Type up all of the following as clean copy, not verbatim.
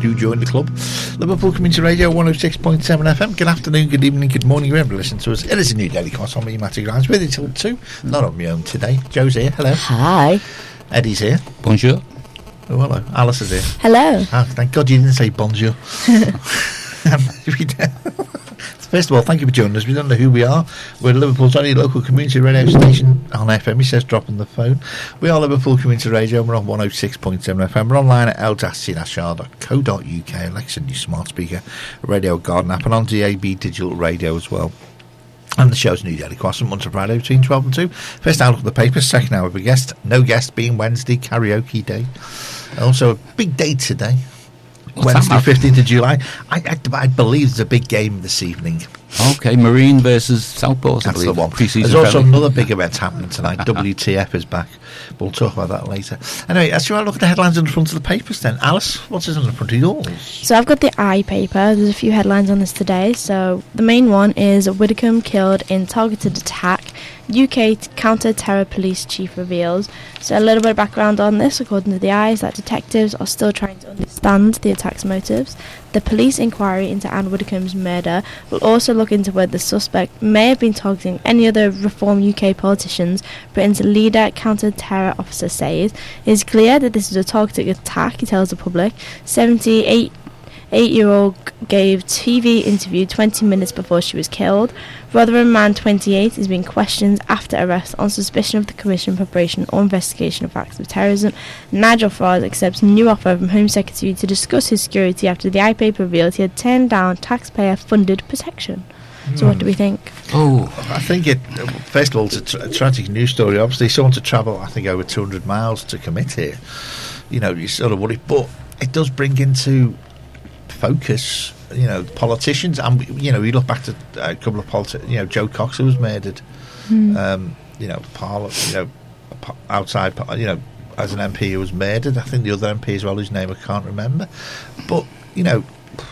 do join the club. Liverpool Community Radio 106.7 FM. Good afternoon, good evening, good morning, wherever you listen to us. It is a new Daily Cross on me, Matty Grimes, with you till 2. Not on my own today. Joe's here, hello. Hi. Eddie's here. Bonjour. Oh, hello. Alice is here. Hello. Thank God you didn't say bonjour. First of all, thank you for joining us. We don't know who we are. We're Liverpool's only local community radio station on FM. He says dropping the phone. We are Liverpool Community Radio. We're on 106.7 FM. We're online at l-c-r.co.uk, Alexa, new smart speaker, Radio Garden app, and on DAB digital radio as well. And the show's New Daily Cross from Monday to Friday between 12 and 2. First hour of the papers, second hour of a guest. No guest being Wednesday, karaoke day. Also a big day today. Wednesday, 15th of July. I believe there's a big game this evening. Okay, Marine versus Southport. That's the one. There's also another big event happening tonight. WTF is back. We'll talk about that later. Anyway, let's try to look at the headlines on the front of the papers then. Alice, what's on the front of yours? So I've got the I paper. There's a few headlines on this today. So the main one is Widdicombe killed in targeted attack. UK counter-terror police chief reveals. So a little bit of background on this. According to the I, is that detectives are still trying to understand the attack's motives. The police inquiry into Anne Widdicombe's murder will also look into whether the suspect may have been targeting any other Reform UK politicians. Britain's leader counter-terror officer says it is clear that this is a targeted attack, he tells the public. 78-year-old gave TV interview 20 minutes before she was killed. Rotherham man 28 is being questioned after arrest on suspicion of the commission, preparation or investigation of acts of terrorism. Nigel Farage accepts new offer from Home Secretary to discuss his security after the I paper revealed he had turned down taxpayer-funded protection. So what do we think? Oh, I think it. First of all, it's a tragic news story. Obviously, someone to travel, I think, over 200 miles to commit here. You know, you sort of worry, but it does bring into focus, you know, politicians, and you know, you look back to a couple of politicians. You know, Joe Cox, who was murdered. You know, outside. You know, as an MP who was murdered. I think the other MP as well, whose name I can't remember. But you know.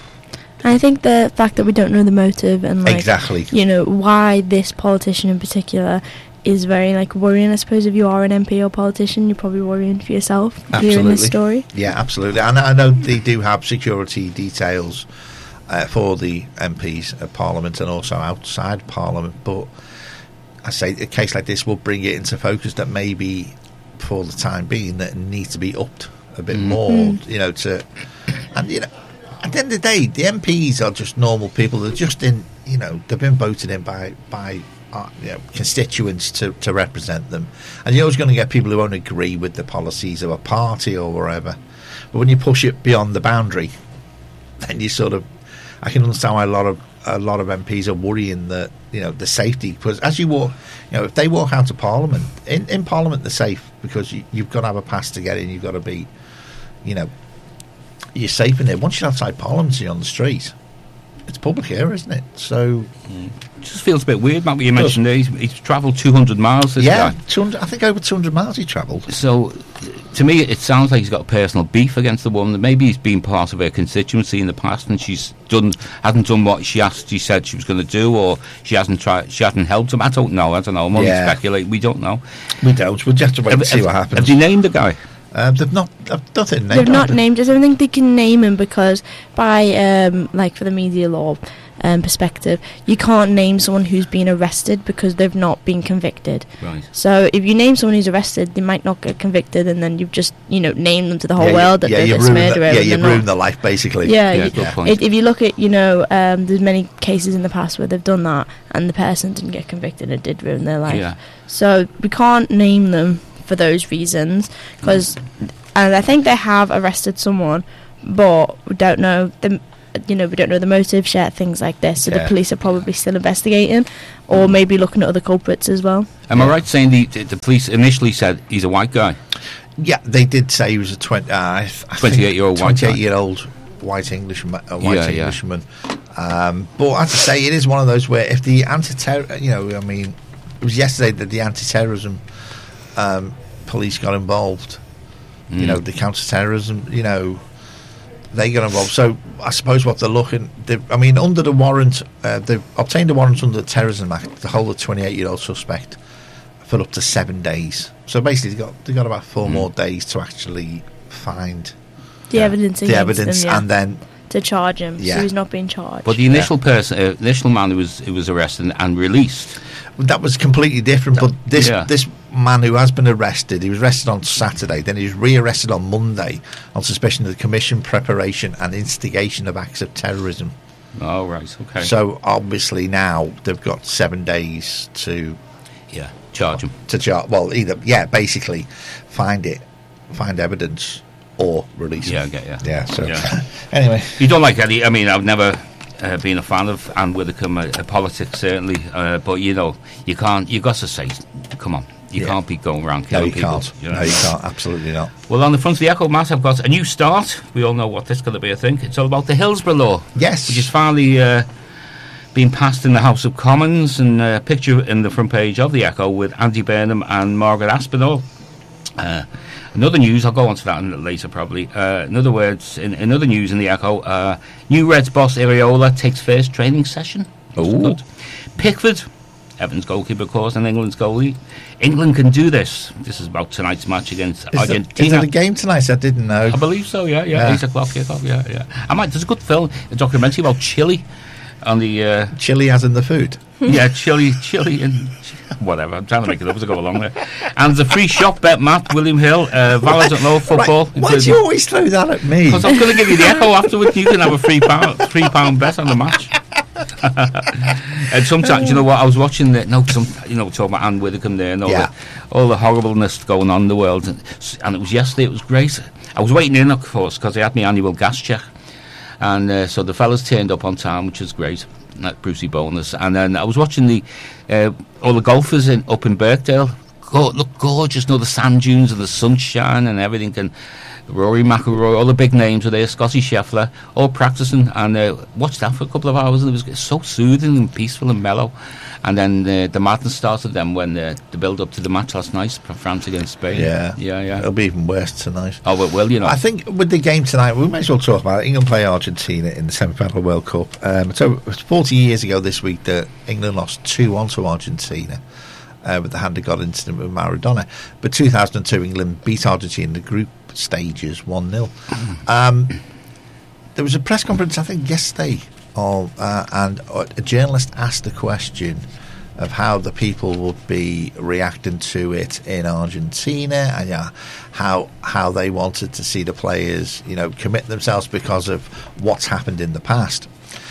I think the fact that we don't know the motive and like, exactly, you know, why this politician in particular is very like worrying. I suppose if you are an MP or politician, you're probably worrying for yourself hearing this story. Yeah, absolutely. And I know they do have security details for the MPs at Parliament and also outside Parliament. But I say a case like this will bring it into focus that maybe for the time being that needs to be upped a bit more. You know, and you know. At the end of the day, the MPs are just normal people. They're just in, you know, they've been voted in by you know, constituents to represent them. And you're always going to get people who won't agree with the policies of a party or wherever. But when you push it beyond the boundary, then you sort of, I can understand why a lot of MPs are worrying that, you know, the safety. Because as you walk, you know, if they walk out of Parliament, in Parliament they're safe because you've got to have a pass to get in. You've got to be, you know, you're safe in there. Once you're outside Parliament and you're on the street, it's public air, isn't it? So it just feels a bit weird, Matt, what you mentioned there. He's travelled 200 miles, this guy. 200, I think over 200 miles he travelled. So to me it sounds like he's got a personal beef against the woman. Maybe he's been part of her constituency in the past and she hasn't done what she said she was going to do, or she hasn't helped him. I don't know. I'm only speculating. We don't know. We don't. We'll just have to wait and see what happens. Have you named the guy? They've not. I don't think they've not named. I don't think they can name him because, by like for the media law perspective, you can't name someone who's been arrested because they've not been convicted. Right. So if you name someone who's arrested, they might not get convicted, and then you've just named them to the whole world that they're this murderer. You've ruined their life basically. Good point. If you look at there's many cases in the past where they've done that, and the person didn't get convicted, it did ruin their life. Yeah. So we can't name them for those reasons, and I think they have arrested someone, but we don't know we don't know the motives yet, things like this. So the police are probably still investigating, or maybe looking at other culprits as well. Am I right saying the police initially said he's a white guy? Yeah, they did say he was a 28-year-old white guy. 28-year-old white Englishman. Englishman. But as I say, it is one of those where if the anti-terror, it was yesterday that the anti-terrorism police got involved. The counter-terrorism, they got involved. So I suppose what they're looking, under the warrant, they've obtained a warrant under the Terrorism Act to hold a 28-year-old suspect for up to 7 days. So basically, they got about 4 more days to actually find the evidence against evidence, him, yeah, and then to charge him. Yeah. So he's not being charged. But the initial initial man who was arrested and released. that was completely different. But this Yeah. this man who has been arrested, he was arrested on Saturday, then he was re-arrested on Monday on suspicion of the commission, preparation, and instigation of acts of terrorism. Oh right, okay. So obviously now they've got 7 days to charge him. charge. Well, basically find evidence or release it. Yeah, I get you. Yeah. So Yeah. anyway, You don't like Eddie? I mean, I've never been a fan of Anne Widdecombe, politics certainly, but you know, you can't. You got to say, come on, you Yeah. can't be going around no, killing you people. can't. you know? No, you can't. Absolutely not. Well, on the front of the Echo, Matt, I've got a new start. We all know what this is going to be, I think. It's all about the Hillsborough Law, Yes. which is finally being passed in the House of Commons, and a picture in the front page of the Echo with Andy Burnham and Margaret Aspinall. Another news, I'll go on to that later probably. In other words, in other news in the Echo, new Reds boss Iriola takes first training session. Ooh. Good. Pickford, Everton's goalkeeper, of course, and England's goalie. England can do this. This is about tonight's match against Is Argentina. it a game tonight? I didn't know. I believe so, yeah. Yeah. 8 o'clock, yeah. There's a good film, a documentary about Chile on the... Chili as in the food. yeah, Chile and... Whatever, I'm trying to make it up as I go along there. And the free shop bet, Matt, William Hill, Valid at Low Football. Right. Why do you always throw that at me? Because I'm going to give you the Echo afterwards. You can have a £3 bet on the match. And sometimes, you know what, I was watching the... No, because we're talking about Anne Widdecombe there and all the horribleness going on in the world. And it was yesterday, it was great. I was waiting in, of course, because I had my annual gas check. And so the fellas turned up on time, which was great. That Brucey bonus. And then I was watching all the golfers up in Birkdale. Look gorgeous, the sand dunes and the sunshine and everything. And Rory McIlroy, all the big names were there, Scotty Scheffler, all practicing. And watched that for a couple of hours, and it was so soothing and peaceful and mellow. And then the madness started then when the build up to the match last night, France against Spain. Yeah. It'll be even worse tonight. Oh, it will, I think with the game tonight, we may as well talk about it. England play Argentina in the semi-final World Cup. So it was 40 years ago this week that England lost 2-1 to Argentina with the hand of God incident with Maradona. But 2002, England beat Argentina in the group stages 1-0. There was a press conference, I think, yesterday, and a journalist asked the question of how the people would be reacting to it in Argentina, and how they wanted to see the players, commit themselves because of what's happened in the past.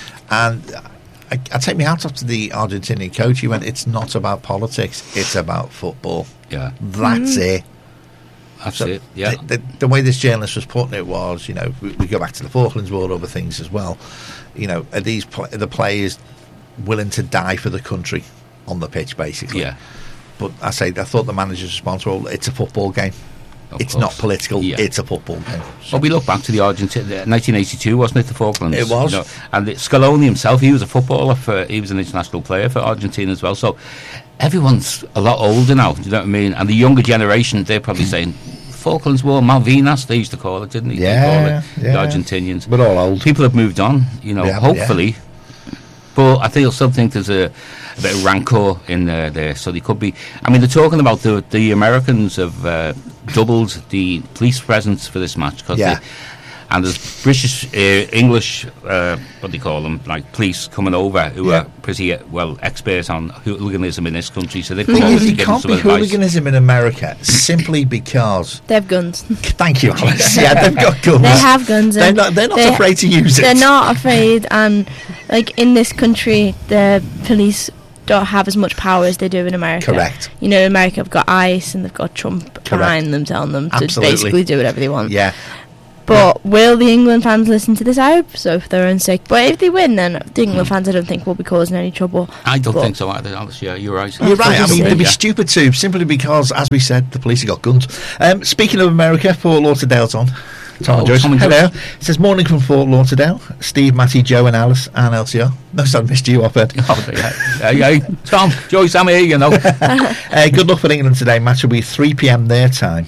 And I take my hat off to the Argentinian coach. He went, "It's not about politics; it's about football." Yeah, that's it. That's it. Yeah. The way this journalist was putting it was, we go back to the Falklands War, other things as well. Are the players willing to die for the country on the pitch, basically? Yeah. But I thought the manager's response was, it's a football game. It's not political. Yeah. It's a football game. So. Well, we look back to the Argentina, 1982, wasn't it, the Falklands? It was. And Scaloni himself, he was a footballer, he was an international player for Argentina as well. So everyone's a lot older now, do you know what I mean? And the younger generation, they're probably saying, Falklands War, Malvinas, they used to call it, didn't they? Yeah, the Argentinians. We're all old. People have moved on, hopefully. Yeah. But I still think there's a bit of rancor in there. So they could be... I mean, they're talking about the Americans have doubled the police presence for this match. And there's British, English, what do you call them, like police coming over who are pretty expert on hooliganism in this country. So they come over to give them some advice. Hooliganism in America simply because they have guns. Thank you, Alice. Yeah, they've got guns. They have guns. They're not afraid to use it. They're not afraid, and in this country, the police don't have as much power as they do in America. Correct. In America, have got ICE and they've got Trump behind them, telling them to basically do whatever they want. Yeah. But will the England fans listen to this? I hope so, for their own sake. But if they win, then the England fans, I don't think, will be causing any trouble. I don't think so either, Alice. Yeah, you're right. You're right. I mean, they'd be stupid too, simply because, as we said, the police have got guns. Speaking of America, Fort Lauderdale's on. Tom and Joyce. Hello. It says, morning from Fort Lauderdale. Steve, Matty, Joe and Alice and LCR. No, I missed you off it. Yeah. Tom, Joyce, I'm here, Good luck for England today. Match will be 3 p.m. their time.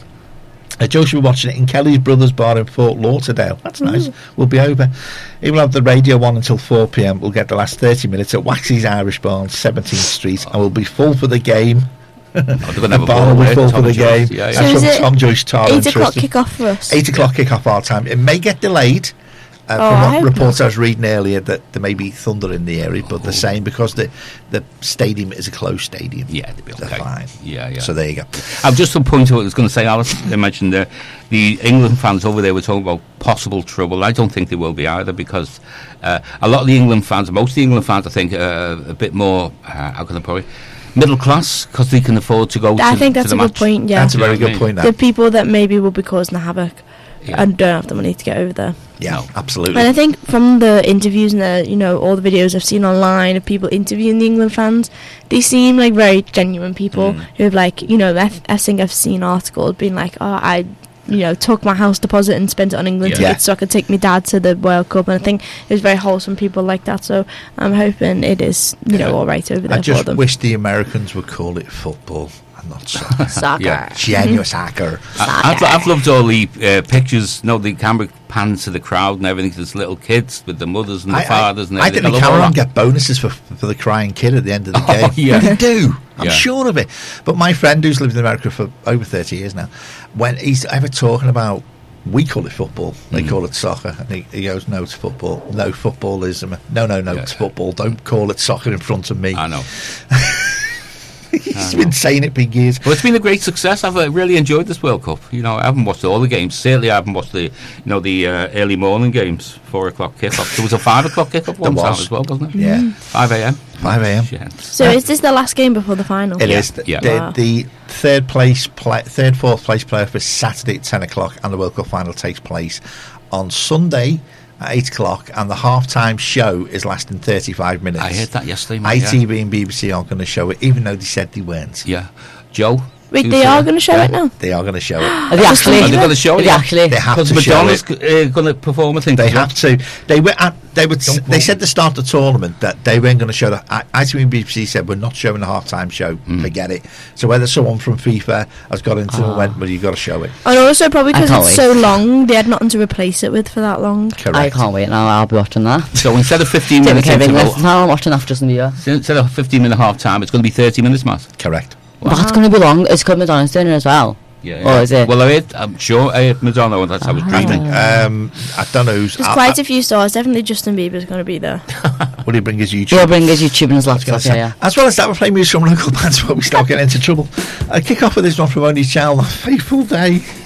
Joe should be watching it in Kelly's Brothers Bar in Fort Lauderdale. That's nice. We'll be over. He will have the radio on until 4 p.m. We'll get the last 30 minutes at Waxy's Irish Bar on 17th Street, and we'll be full for the game. they're going to have a Barlow ball will there, fall for Tom the Joyce, game. Yeah, yeah. So That's is from it Tom Joyce, Tara 8 o'clock Tristan. kick-off for us? 8 o'clock kick-off our time. It may get delayed. I From what hope reports not. I was reading earlier, that there may be thunder in the area, but they're saying because the stadium is a closed stadium. Yeah, they'll be okay. They're fine. Yeah, yeah. So there you go. I've just to point to what I was going to say, Alice. They mentioned the England fans over there were talking about possible trouble. I don't think they will be either, because a lot of the England fans, most of the England fans, I think, are a bit more, how can I put it, middle class, because they can afford to go I to think to that's the a match. good point, yeah. That's a very You know what I good point. The That. people that maybe will be causing the havoc Yeah. and don't have the money to get over there. Yeah, No. absolutely. And I think from the interviews and all the videos I've seen online of people interviewing the England fans, they seem like very genuine people who have I think I've seen articles being like, oh, I took my house deposit and spent it on England Yeah. tickets so I could take my dad to the World Cup, and I think it was very wholesome people like that, so I'm hoping it is all right over there I for just them. wish the Americans would call it football and not soccer. Soccer. Yeah. Genuine soccer. I've loved all the pictures, the camera pans to the crowd and everything. There's little kids with the mothers and the fathers and I everything. think the love all Cameron that. get bonuses for the crying kid at the end of the game. yeah. They do. I'm Yeah. sure of it. But my friend who's lived in America for over 30 years now, when he's ever talking about, we call it football, they call it soccer, and he goes, no, it's football. No, football is... No, it's football. Don't call it soccer in front of me. I know. He's been saying it for years. Well, it's been a great success. I've really enjoyed this World Cup. I haven't watched all the games. Certainly, I haven't watched the early morning games, 4 o'clock kickoff. There was a 5 o'clock kickoff one time as well, wasn't it? Yeah. 5 a.m. 5 a.m. Yeah. So is this the last game before the final? It is. Yeah. Wow. The fourth place player for Saturday at 10 o'clock, and the World Cup final takes place on Sunday at 8 o'clock, and the half-time show is lasting 35 minutes. I heard that yesterday, mate. ITV and BBC aren't going to show it, even though they said they weren't. Yeah. Joe? Wait, who's they are going to show yeah. it now? They are going to show it. Are they actually? Are they going to show it? Are they actually? They have Because to show Madonna's it. going to perform, I think. They as well. have to. They said at the start of the tournament that they weren't going to show that. ITV and BBC said we're not showing the half-time show. Forget it. So whether someone from FIFA has got into it and went, well, you've got to show it. And also probably because I can't it's wait. so long, they had nothing to replace it with for that long. Correct. I can't wait now. I'll be watching that. So instead of 15 Take minutes care of England. interval, Now I'm watching after Justin Bieber. instead of 15-minute half-time, it's going to be 30 minutes, Matt. Correct. But that's going to be long. It's got Madonna's doing it as well. Yeah. Or is it? Well, I'm sure Madonna, and that's I was dreaming. I don't know who's... There's quite a few stars. Definitely Justin Bieber's going to be there. Will he bring his YouTube? He'll bring his YouTube and his I was gonna laptop. say. Yeah. As well as that, we're playing music from local bands before we start getting into trouble. I kick off with this one from Only Child, Faithful Day.